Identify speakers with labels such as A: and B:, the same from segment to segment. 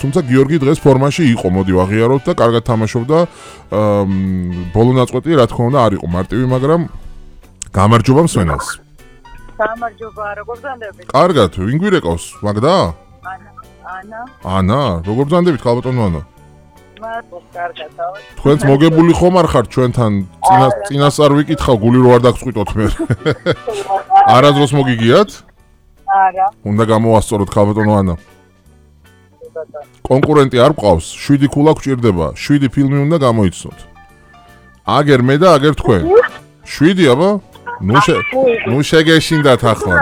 A: თუმცა გიორგი დღეს ფორმაში იყო, მოდი ვაღიაროთ და კარგად თამაშობდა. ბოლო ნაწყვეტი რა თქმა უნდა არ იყო მარტივი, მაგრამ გამარჯობა მსვენელს.
B: გამარჯობა, როგორ ბრძანდებით?
A: კარგად, ვინ გვირეკავს? მაგდა? ანა, როგორ ბრძანდებით, ქალბატონო ანა?
B: მართლაც კარგად, თავი.
A: თქვენც მოგებული ხომ არ ხართ ჩვენთან? წინასწარ ვიკითხავ, გული რო არ დაგწყვიტოთ მე. არასდროს მოგიგიათ?
B: არა.
A: უნდა გამოვასწოროთ ქალბატონო ანა. კონკურენტი არ გყავს, 7 ქულა გვჭირდება, 7 ფილმი უნდა გამოიცნოთ. აგერ მე და აგერ თქვენ. 7 აბა? ნუ შეგეშინდათ ახლა.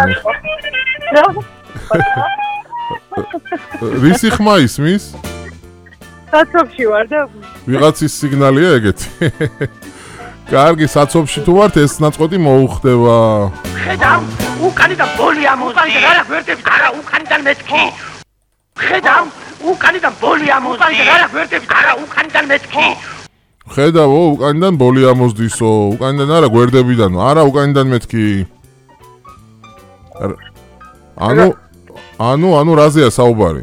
A: რისი ხმა ისმის?
B: საცობში ვარ და
A: ვიღაცის სიგნალია ეგეთი. კარგი, საცობში თუ ვართ, ეს ნაწყვეტი მოუხდება.
C: ხედავ, უკანი და ბოლი ამოწი. რა გვერდები, არა, უკანიდან მეთქი. ხედავ, უკანი და ბოლი ამოწი. რა გვერდები, არა, უკანიდან მეთქი.
A: ხედავო, უკანიდან ბოლი ამოსდისო, უკანიდან არა გვერდებიდან, არა უკანიდან მეთქი. ანუ რაზეა საუბარი?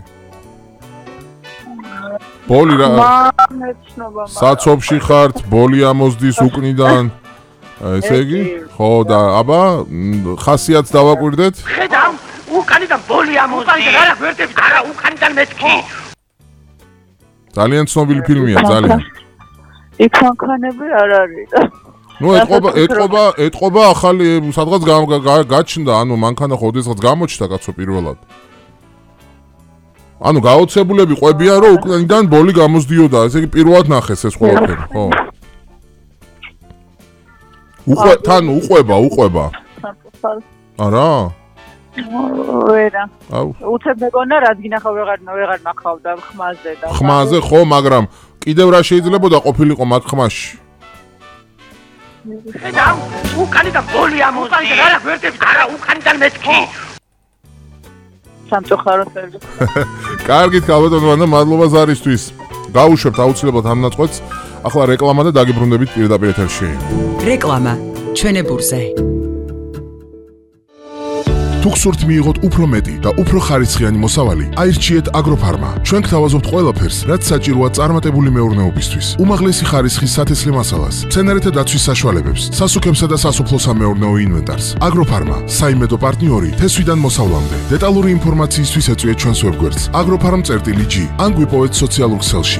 A: ბოლი რა? საცობში ხართ, ბოლი ამოსდის უკნიდან. ესე იგი? ხო და აბა, ხასიათს დავაკვირდეთ?
C: ხედავ, უკანიდან ბოლი ამოსდი. რა გვერდები, არა, უკანიდან მეთქი.
A: ძალიან ცნობილი ფილმია, ძალიან.
B: იქ მანქანები არ არის.
A: ნუ ეთყობა ახალი სადღაც გაჩნდა, ანუ მანქანა ხო ოდესღაც გამოჩნდა კაცო პირველად. ანუ გაოცებულები ყვებიან რომ უკანიდან ბოლი გამოსდიოდა, ესე იგი პირველად ნახეს ეს ყველაფერი, ხო? უყვება. არა?
B: ვერა. უცებ მეგონა რაც გინახავ ვეღარ ნახავდა ხმაზე და
A: ხმაზე ხო, მაგრამ კიდევ რა შეიძლებოდა ყოფილიყო მაგ ხმაში?
C: ხედავ, უკანიდან ბოლი ამოწი. რა გვერდები, არა, უკანიდან მეთქი.
B: სამწუხაროდ.
A: კარგით, ქალბატონო ანა, მადლობა ზარისთვის. გავუშვებთ აუცილებლად ამ ნაწყვეტს. ახლა რეკლამა და დაგიბრუნდებით პირდაპირ ეთერში.
D: რეკლამა ჩვენებურზე.
A: თუ გსურთ მიიღოთ უფრო მეტი და უფრო ხარისხიანი მოსავალი, აირჩიეთ აგროფარმა. ჩვენ გთავაზობთ ყველაფერს, რაც საჭიროა წარმატებული მეურნეობისთვის. უმაღლესი ხარისხის სათესლე მასალას, მცენარეთა დაცვის საშუალებებს, სასუქებსა და სასოფლო-სამეურნეო ინვენტარს. აგროფარმა, საიმედო პარტნიორი თესვიდან მოსავლამდე. დეტალური ინფორმაციისთვის ეწვიეთ ჩვენს ვებგვერდს agrofarm.g ან გვიპოვეთ სოციალურ ქსელში.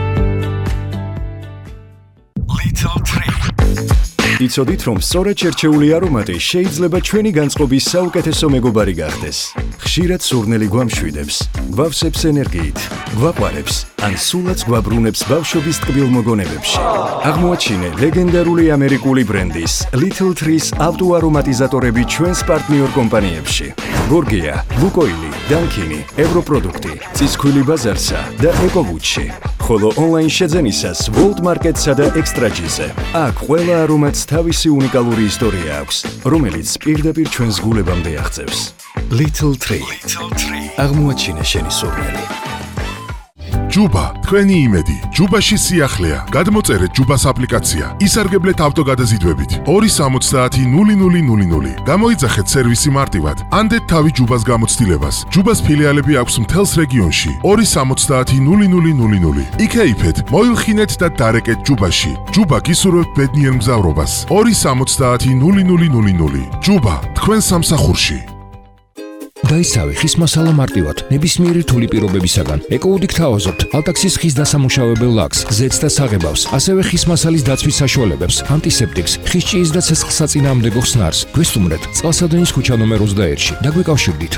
E: იცოდით, რომ სწორად შერჩეული არომატი შეიძლება ჩვენი განწყობის საუკეთესო მეგობარი გახდეს. ხშირად სურნელი გვამშვიდებს, გვავსებს ენერგიით, გვაყვარებს, ან სულაც გვაბრუნებს ბავშვობის ტკბილ მოგონებებში. აღმოაჩინე ლეგენდარული ამერიკული ბრენდის Little Trees ავტოარომატიზატორები ჩვენს პარტნიორ კომპანიებში. გორგია, ლუკოილი, დანკინი, ევროპროდუქტი, წისქვილი ბაზარსა და ეკოვუჩი. ხოლო ონლაინ შეძენისას World Market-სა და Extra-G-ზე. აქ ყველა არომატს თავისი უნიკალური ისტორია აქვს, რომელიც პირდაპირ ჩვენს გულებამდე აღწევს. Little Tree. აღმოაჩინე შენი სურნელი.
A: ჯუბა, თქვენი იმედი. ჯუბაში სიახლეა. გადმოწერეთ ჯუბას აპლიკაცია. ისარგებლეთ ავტოგადაზიდვებით. 270-0000. გამოიძახეთ სერვისი მარტივად. ანდეთ თავი ჯუბას გამოცდილებას. ჯუბას ფილიალები აქვს მთელს რეგიონში. 270-0000. იქეიფეთ, მოილხინეთ და დარეკეთ ჯუბაში. ჯუბა გისურვებთ ბედნიერ მგზავრობას. 270-0000. ჯუბა, თქვენ სამსახურში.
F: დაისავე ხის მასალა მარტივად, ნებისმიერი რთული პირობებისაგან. ეკოუდი გთავაზობთ ალტაქსის ხის დასამუშავებელ ლაქს, ზეთს და საღებავს, ასევე ხის მასალის დაცვის საშუალებებს, ანტისეპტიკს, ხის ჭიის და ცეცხლსაწინააღმდეგო ხსნარს. გვესტუმრეთ წყალსადენის ქუჩა ნომერ 21-ში. დაგვიკავშირდით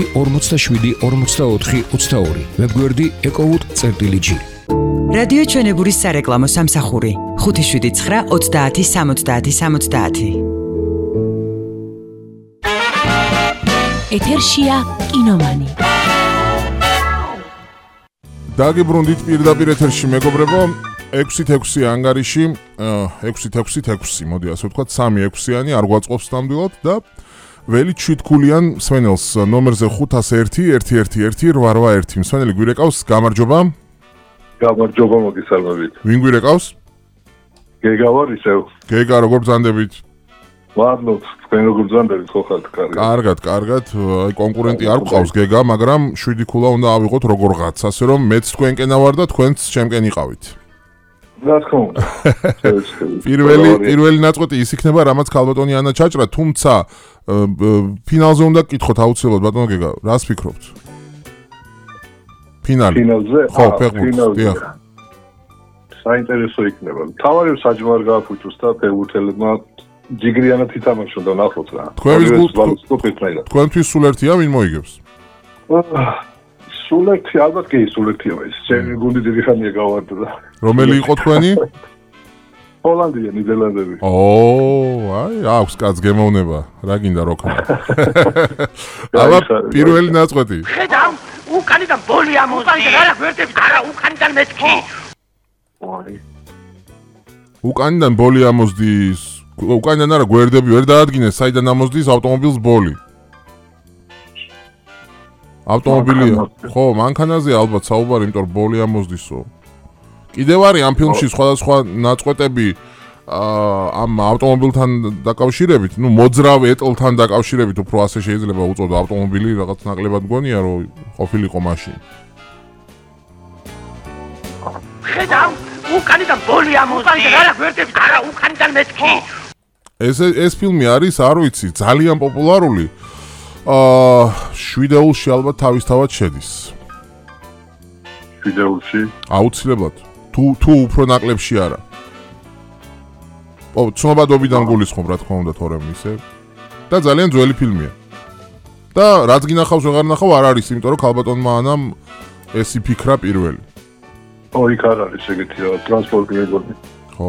F: 247-44-22. ვებგვერდი ecowood.g.
D: რადიო ჩვენებურის სარეკლამო სამსახური 579-30-70-70.
G: ეთერშია კინომანი.
A: დაგიბრუნდით პირდაპირ ეთერში მეგობრებო, 6-6 ანგარიში, 6-6-6, მოდი ასე ვთქვათ, 3-6-იანი არ გვაწყობს ნამდვილად და ველი 7 ქულიან მსვენელს ნომერზე 501-111-881. მსვენელი გვირეკავს, გამარჯობა.
H: გამარჯობა, მოგესალმებით.
A: ვინ გვირეკავს?
H: გეგა ვარ ისევ.
A: გეგა, როგორ ბრძანდებით?
H: მადლობთ, თქვენ როგორ ძანდებით ხო ხართ, კარგად.
A: კარგად, აი კონკურენტი არ გყავს გეგა, მაგრამ 7 ქულა უნდა ავიღოთ როგორღაც, ასე რომ მეც თქვენკენა ვარ და თქვენც ჩემკენ იყავით.
H: რა თქმა უნდა.
A: პირველი ნაწყვეტი ის იქნება, რამაც ქალბატონი ანა ჩაჭრა, თუმცა ფინალზე უნდა გკითხოთ აუცილებლად ბატონო გეგა, რას ფიქრობთ?
H: ფინალზე?
A: ხო, ფეხბურთი, დიახ.
H: საინტერესო იქნება. თავარი საჯმარ გააფუჭოს და ფეხბურთელებმა ჯიგრიანად ითამაშონ და ნახოთ რა.
A: თქვენთვის სულ ერთია ვინ მოიგებს?
H: სულ ერთი ალბათ კი სულ ერთია ეს. ჩემი გუნდი დიდი ხანია გავარდა და.
A: რომელი იყო თქვენი?
H: ჰოლანდია, ნიდერლანდები.
A: აი, აქვს კაც გემოვნება. რა გინდა როქა? აბა პირველი ნაწყვეტი.
C: ხედავ, უკანიდან ბოლი ამოსდი. რა გვერდები? არა, უკანიდან მეთქი.
A: უკანიდან ბოლი ამოსდის. უკანიდან არა გვერდები ვერ დაადგინეს, საიდან ამოსდის ავტომობილს ბოლი. ავტომობილია. ხო, მანქანაზე ალბათ საუბარი, იმიტომ რომ ბოლი ამოსდისო. კიდევ არის ამ ფილმში სხვადასხვა ნაწყვეტები ამ ავტომობილთან დაკავშირებით, ნუ მოძრავ ეტლთან დაკავშირებით უფრო ასე შეიძლება უწოდო ავტომობილი, რაღაც ნაკლებად მგონია რომ ყოფილიყო მაშინ.
C: ხედავ, უკანიდან ბოლი ამოსდი. რა გვერდები? არა, უკანიდან მეთქი.
A: ეს ფილმი არის, არ ვიცი, ძალიან პოპულარული. შვიდეულში ალბათ თავისთავად შედის.
H: შვიდეულში?
A: აუცილებლად. თუ უფრო ნაკლებში არა. ცნობადობიდან გულისხმობ, რა თქმა უნდა, თორემ ისე. და ძალიან ძველი ფილმია. და რაც გინახავს, ვეღარ ნახავ, არ არის, იმიტომ რომ ქალბატონმა ანამ ეს იფიქრა პირველი.
H: იქ არ არის ეგეთი რა, ტრანსპორტი მეგონი.
A: ხო.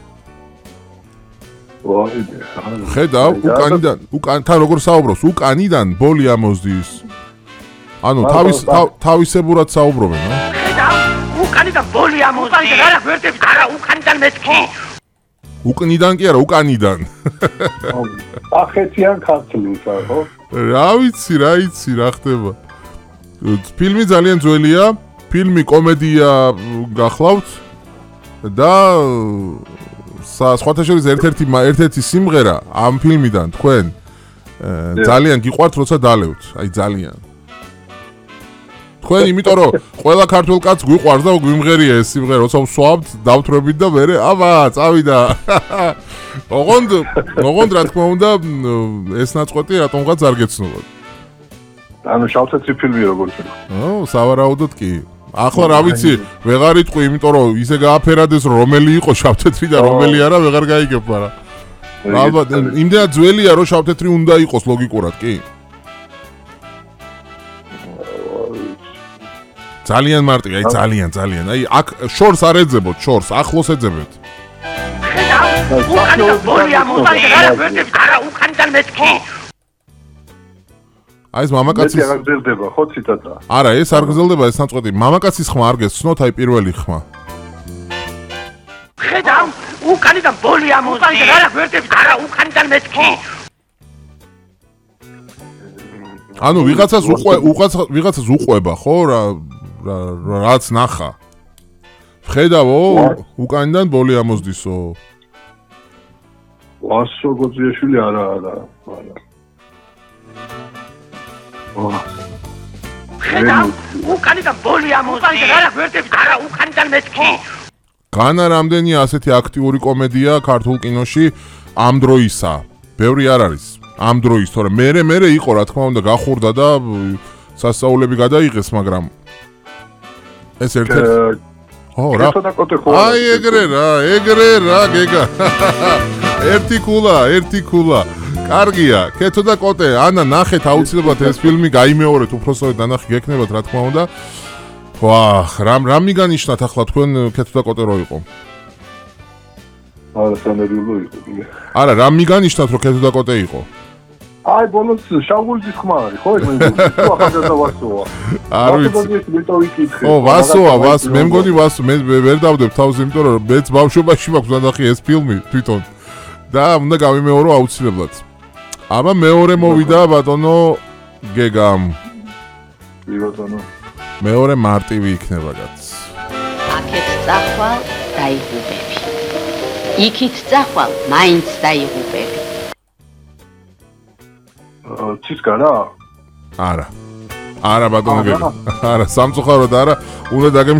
A: ხედავ, თან როგორ საუბრობს, უკანიდან ბოლი ამოსდის. ანუ თავისებურად საუბრობენ, რა?
C: ხედავ, უკანიდან ბოლი ამოსდის. რა გვერდები? არა, უკანიდან მეთქი.
A: უკნიდან კი არა, უკანიდან.
H: ახეთიან ქართულს, ხო?
A: რა ვიცი, რა ხდება. ფილმი ძალიან ძველია, ფილმი კომედია გახლავთ და სხვათა შორის ერთ-ერთი სიმღერა ამ ფილმიდან თქვენ ძალიან გიყვართ, როცა დალევთ, აი ძალიან. თქვენ იმიტომ რომ ყველა ქართულ კაცს გვიყვარს და გვიმღერია ეს სიმღერა, როცა ვსვამთ, დავთვრებით და მერე აბა, წავიდა. ოღონდ რა თქმა უნდა ეს ნაწყვეტი რატომღაც არ გეცნობათ.
H: ანუ შავთეთრი ფილმი როგორც ვთქვა.
A: სავარაუდოდ კი. ახლა რა ვიცი, ვეღარ იტყვი, იმიტომ რომ ისე გააფერადეს რომ რომელი იყო შავთეთრი და რომელი არა, ვეღარ გაიგებ, მაგრამ ალბათ იმდენად ძველია რომ შავთეთრი უნდა იყოს ლოგიკურად, კი? ძალიან მარტივი, აი ძალიან. აი აქ შორს არ ეძებოთ, შორს ახლოს ეძებეთ.
C: უკანიდან ბოლი ამოსდი. რა გვერდები? არა, უკანიდან მეთქი.
A: აი ეს მამაკაცის
H: არ გრძელდება, ხო ციტატა?
A: არა, ეს არ გრძელდება, ეს ნაწყვეტი. მამაკაცის ხმა არ გესცნოთ, აი პირველი ხმა.
C: ხედავ, უკანიდან ბოლი ამოსდი. რა გვერდები? არა, უკანიდან მეთქი.
A: ანუ ვიღაცას უყვება, ხო, რაც ნახა. ხედავო, უკანიდან ბოლი ამოსდისო.
H: ვასო გოძიაშვილი არა.
C: ხედავ, უკანიდან ბოლი ამოსდი. რა გვერდები? არა, უკანიდან მეთქი.
A: განა რამდენია ასეთი აქტიური კომედია ქართულ კინოში ამ დროისა. ბევრი არ არის. ამ დროის, თორემ მერე იყო, რა თქმა უნდა, გახურდა და სასწაულები გადაიღეს, მაგრამ ეს ერთ-ერთი რა? აი ეგრე რა, გეგა. ერთი ქულა. კარგია, კეთო და კოტე, ანა ნახეთ აუცილებლად ეს ფილმი, გაიმეორეთ, უბრალოდ დანახი გექნებათ, რა თქმა უნდა. ვაჰ, რამ მიგანიშნათ ახლა თქვენ კეთო და კოტე რო იყო?
H: არა, სანერვიულო იყო.
A: არა, რამ მიგანიშნათ რომ კეთო და კოტე იყო?
H: აი, ბოლოს შავგულძის ხმა არის, ხო ეგ მე ახალგაზრდა ვასოა.
A: არ ვიცი. ო, ვასოა, მე მგონი ვასო, მე ვერ დავდებ თავს, იმიტომ რომ მეც ბავშვობაში მაქვს ნახე ეს ფილმი თვითონ. და უნდა გავიმეორო აუცილებლად. აბა მეორე მოვიდა ბატონო გეგამ.
H: კი ბატონო.
A: მეორე მარტივი იქნება კაც.
G: აქეთ წახვალ დაიღუპები. იქით წახვალ მაინც დაიღუპები.
H: ცისკა რა?
A: არა ბატონო გეგო არა სამწუხაროდ არა უნდა დაგემ